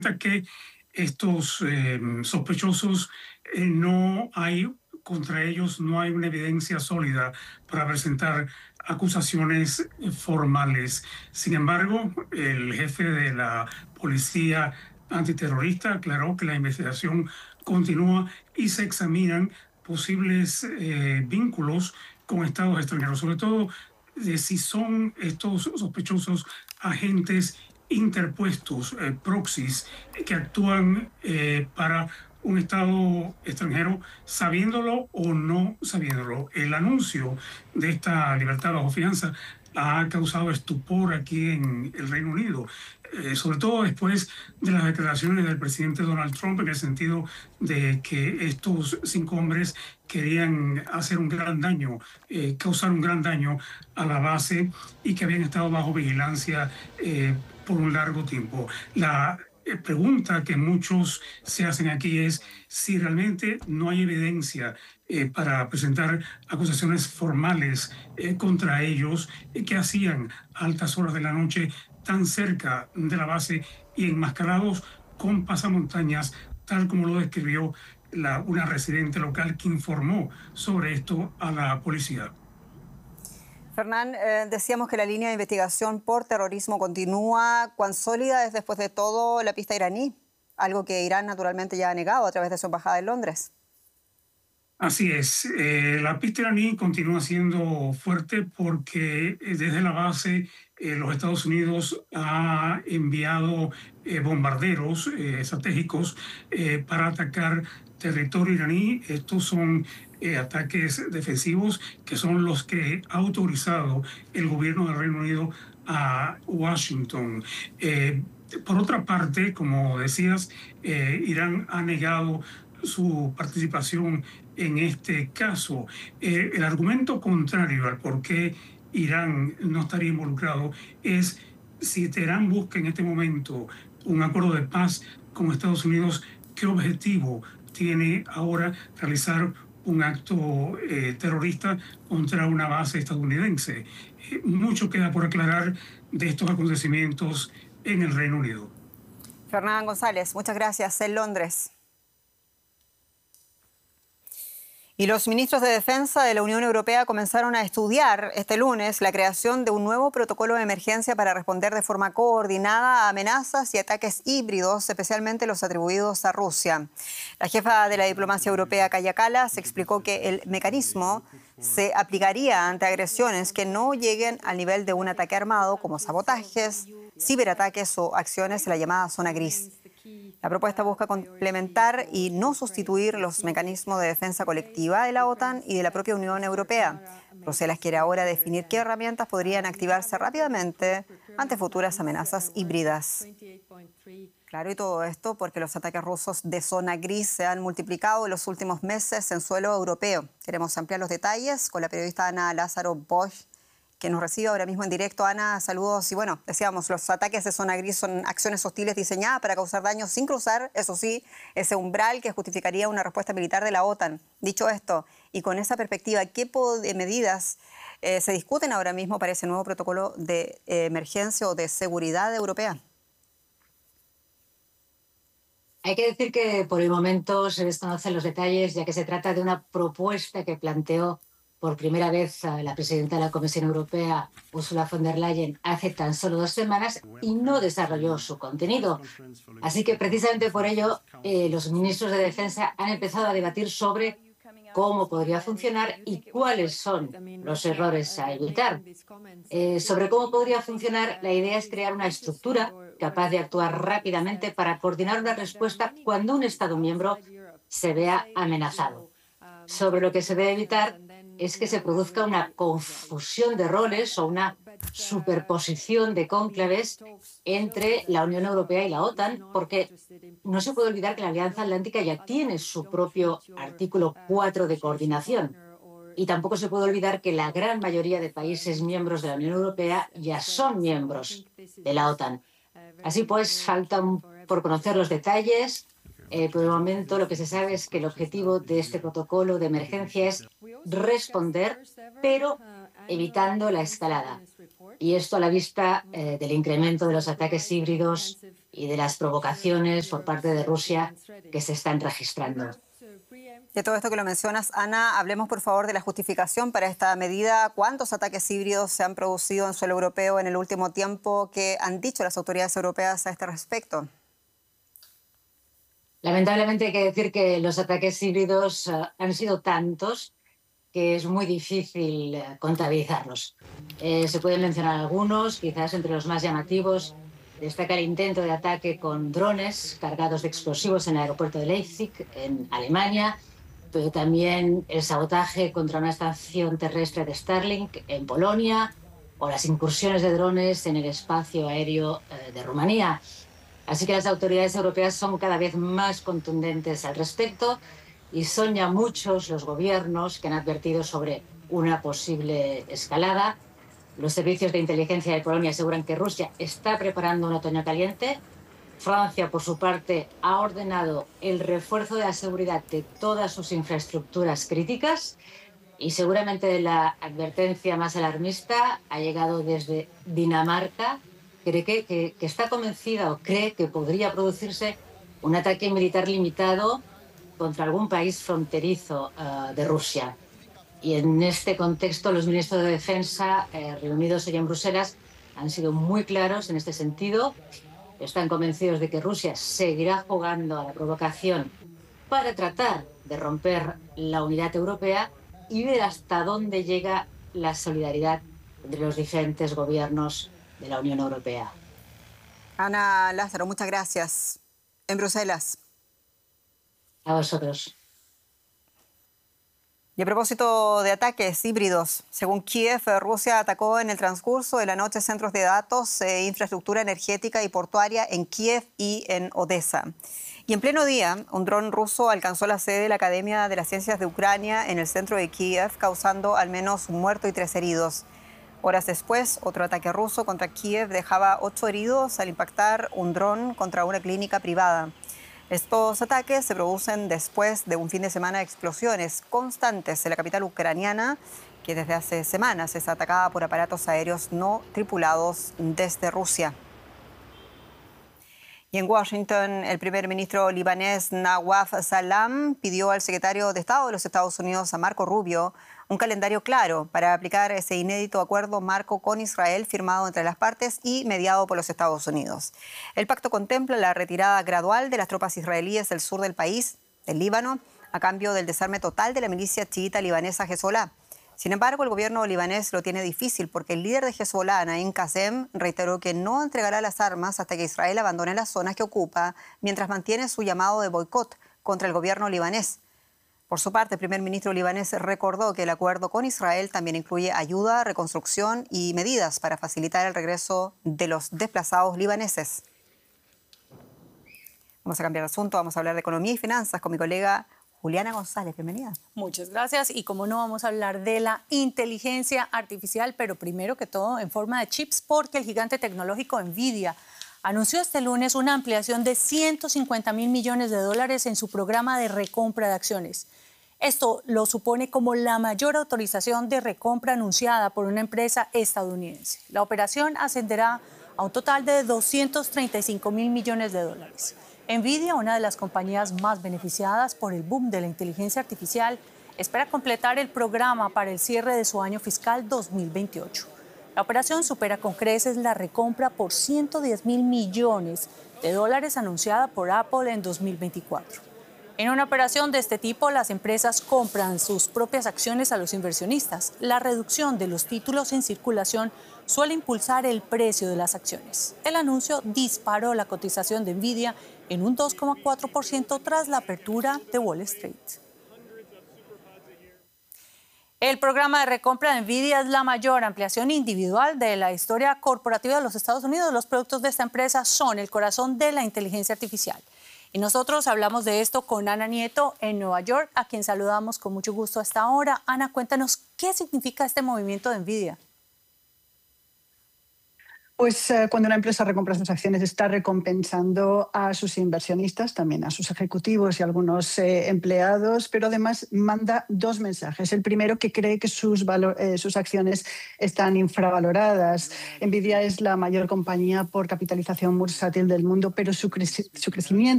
que estos sospechosos no hay contra ellos no hay una evidencia sólida para presentar acusaciones formales. Sin embargo, el jefe de la policía antiterrorista aclaró que la investigación continúa y se examinan posibles vínculos con estados extranjeros, sobre todo de si son estos sospechosos agentes interpuestos, proxies, que actúan para un Estado extranjero, sabiéndolo o no sabiéndolo. El anuncio de esta libertad bajo fianza ha causado estupor aquí en el Reino Unido, sobre todo después de las declaraciones del presidente Donald Trump, en el sentido de que estos 5 hombres querían hacer un gran daño, causar un gran daño a la base y que habían estado bajo vigilancia por un largo tiempo. La pregunta que muchos se hacen aquí es si realmente no hay evidencia para presentar acusaciones formales contra ellos que hacían a altas horas de la noche tan cerca de la base y enmascarados con pasamontañas, tal como lo describió una residente local que informó sobre esto a la policía. Fernán, decíamos que la línea de investigación por terrorismo continúa. ¿Cuán sólida es después de todo la pista iraní? Algo que Irán naturalmente ya ha negado a través de su embajada en Londres. Así es, la pista iraní continúa siendo fuerte porque desde la base los Estados Unidos ha enviado bombarderos estratégicos para atacar territorio iraní. Estos son ataques defensivos que son los que ha autorizado el gobierno del Reino Unido a Washington. Por otra parte, como decías, Irán ha negado su participación en este caso. El argumento contrario al por qué Irán no estaría involucrado es si Teherán busca en este momento un acuerdo de paz con Estados Unidos, ¿qué objetivo tiene ahora realizar un acto terrorista contra una base estadounidense? Mucho queda por aclarar de estos acontecimientos en el Reino Unido. Fernán González, muchas gracias. En Londres. Y los ministros de Defensa de la Unión Europea comenzaron a estudiar este lunes la creación de un nuevo protocolo de emergencia para responder de forma coordinada a amenazas y ataques híbridos, especialmente los atribuidos a Rusia. La jefa de la diplomacia europea, Kaja Kallas, explicó que el mecanismo se aplicaría ante agresiones que no lleguen al nivel de un ataque armado, como sabotajes, ciberataques o acciones en la llamada zona gris. La propuesta busca complementar y no sustituir los mecanismos de defensa colectiva de la OTAN y de la propia Unión Europea. Bruselas quiere ahora definir qué herramientas podrían activarse rápidamente ante futuras amenazas híbridas. Claro, y todo esto porque los ataques rusos de zona gris se han multiplicado en los últimos meses en suelo europeo. Queremos ampliar los detalles con la periodista Ana Lázaro Bosch, que nos recibe ahora mismo en directo. Ana, saludos. Y bueno, decíamos, los ataques de zona gris son acciones hostiles diseñadas para causar daño sin cruzar, eso sí, ese umbral que justificaría una respuesta militar de la OTAN. Dicho esto, y con esa perspectiva, ¿qué medidas se discuten ahora mismo para ese nuevo protocolo de emergencia o de seguridad europea? Hay que decir que por el momento se desconocen los detalles, ya que se trata de una propuesta que planteó por primera vez la presidenta de la Comisión Europea, Ursula von der Leyen, hace tan solo 2 semanas y no desarrolló su contenido. Así que precisamente por ello los ministros de Defensa han empezado a debatir sobre cómo podría funcionar y cuáles son los errores a evitar. Sobre cómo podría funcionar, la idea es crear una estructura capaz de actuar rápidamente para coordinar una respuesta cuando un Estado miembro se vea amenazado. Sobre lo que se debe evitar es que se produzca una confusión de roles o una superposición de cónclaves entre la Unión Europea y la OTAN, porque no se puede olvidar que la Alianza Atlántica ya tiene su propio artículo 4 de coordinación. Y tampoco se puede olvidar que la gran mayoría de países miembros de la Unión Europea ya son miembros de la OTAN. Así pues, faltan por conocer los detalles. Por el momento, lo que se sabe es que el objetivo de este protocolo de emergencia es responder, pero evitando la escalada. Y esto a la vista del incremento de los ataques híbridos y de las provocaciones por parte de Rusia que se están registrando. De todo esto que lo mencionas, Ana, hablemos por favor de la justificación para esta medida. ¿Cuántos ataques híbridos se han producido en suelo europeo en el último tiempo? ¿Qué han dicho las autoridades europeas a este respecto? Lamentablemente hay que decir que los ataques híbridos han sido tantos que es muy difícil contabilizarlos. Se pueden mencionar algunos, quizás entre los más llamativos. Destaca el intento de ataque con drones cargados de explosivos en el aeropuerto de Leipzig, en Alemania, pero también el sabotaje contra una estación terrestre de Starlink en Polonia, o las incursiones de drones en el espacio aéreo de Rumanía. Así que las autoridades europeas son cada vez más contundentes al respecto y son ya muchos los gobiernos que han advertido sobre una posible escalada. Los servicios de inteligencia de Polonia aseguran que Rusia está preparando un otoño caliente. Francia, por su parte, ha ordenado el refuerzo de la seguridad de todas sus infraestructuras críticas y seguramente la advertencia más alarmista ha llegado desde Dinamarca. Cree que está convencida o cree que podría producirse un ataque militar limitado contra algún país fronterizo de Rusia. Y en este contexto, los ministros de Defensa reunidos hoy en Bruselas han sido muy claros en este sentido. Están convencidos de que Rusia seguirá jugando a la provocación para tratar de romper la unidad europea y ver hasta dónde llega la solidaridad entre los diferentes gobiernos de la Unión Europea. Ana Lázaro, muchas gracias. En Bruselas. A vosotros. Y a propósito de ataques híbridos, según Kiev, Rusia atacó en el transcurso de la noche centros de datos, infraestructura energética y portuaria en Kiev y en Odessa. Y en pleno día, un dron ruso alcanzó la sede de la Academia de las Ciencias de Ucrania en el centro de Kiev, causando al menos un muerto y 3 heridos. Horas después, otro ataque ruso contra Kiev dejaba 8 heridos al impactar un dron contra una clínica privada. Estos ataques se producen después de un fin de semana de explosiones constantes en la capital ucraniana, que desde hace semanas es atacada por aparatos aéreos no tripulados desde Rusia. Y en Washington, el primer ministro libanés Nawaf Salam pidió al secretario de Estado de los Estados Unidos, a Marco Rubio, un calendario claro para aplicar ese inédito acuerdo marco con Israel firmado entre las partes y mediado por los Estados Unidos. El pacto contempla la retirada gradual de las tropas israelíes del sur del país, del Líbano, a cambio del desarme total de la milicia chiita libanesa Hezbollah. Sin embargo, el gobierno libanés lo tiene difícil porque el líder de Hezbollah, Naim Qassem, reiteró que no entregará las armas hasta que Israel abandone las zonas que ocupa, mientras mantiene su llamado de boicot contra el gobierno libanés. Por su parte, el primer ministro libanés recordó que el acuerdo con Israel también incluye ayuda, reconstrucción y medidas para facilitar el regreso de los desplazados libaneses. Vamos a cambiar de asunto, vamos a hablar de economía y finanzas con mi colega Juliana González. Bienvenida. Muchas gracias. Y como no, vamos a hablar de la inteligencia artificial, pero primero que todo en forma de chips, porque el gigante tecnológico NVIDIA anunció este lunes una ampliación de $150.000 millones en su programa de recompra de acciones. Esto lo supone como la mayor autorización de recompra anunciada por una empresa estadounidense. La operación ascenderá a un total de $235.000 millones. NVIDIA, una de las compañías más beneficiadas por el boom de la inteligencia artificial, espera completar el programa para el cierre de su año fiscal 2028. La operación supera con creces la recompra por $110.000 millones anunciada por Apple en 2024. En una operación de este tipo, las empresas compran sus propias acciones a los inversionistas. La reducción de los títulos en circulación suele impulsar el precio de las acciones. El anuncio disparó la cotización de NVIDIA en un 2,4% tras la apertura de Wall Street. El programa de recompra de NVIDIA es la mayor ampliación individual de la historia corporativa de los Estados Unidos. Los productos de esta empresa son el corazón de la inteligencia artificial. Y nosotros hablamos de esto con Ana Nieto en Nueva York, a quien saludamos con mucho gusto a esta hora. Ana, cuéntanos, ¿qué significa este movimiento de NVIDIA? Pues cuando una empresa recompra sus acciones está recompensando a sus inversionistas, también a sus ejecutivos y a algunos empleados, pero además manda dos mensajes. El primero, que cree que sus acciones están infravaloradas. Nvidia es la mayor compañía por capitalización bursátil del mundo, pero su crecimiento